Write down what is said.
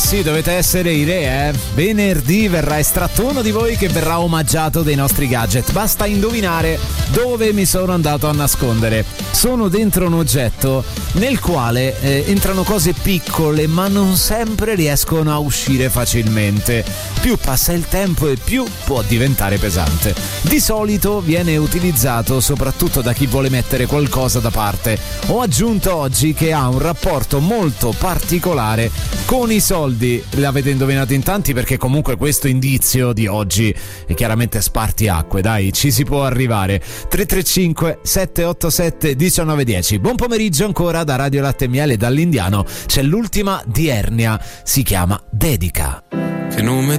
sì, dovete essere i re, Venerdì verrà estratto uno di voi che verrà omaggiato dei nostri gadget. Basta indovinare dove mi sono andato a nascondere. Sono dentro un oggetto nel quale entrano cose piccole, ma non sempre riescono a uscire facilmente. Più passa il tempo e più può diventare pesante. Di solito viene utilizzato soprattutto da chi vuole mettere qualcosa da parte. Ho aggiunto oggi che ha un rapporto molto particolare con i soldi. L'avete indovinato in tanti, perché comunque questo indizio di oggi è chiaramente spartiacque. Dai, ci si può arrivare. 335 787 1910. Buon pomeriggio ancora da Radio Latte e Miele dall'Indiano. C'è l'ultima di Ernia, si chiama Dedica. Che nome